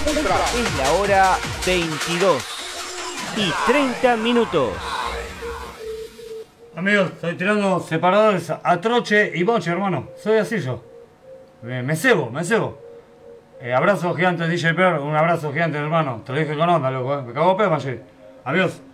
Es la hora 22:30. Amigos, estoy tirando separadores a troche y boche, hermano. Soy así yo. Me cebo. Abrazo gigante, DJ Pearl. Un abrazo gigante, hermano. Te lo dije con onda, loco. Me cagó pedo ayer. Amigos.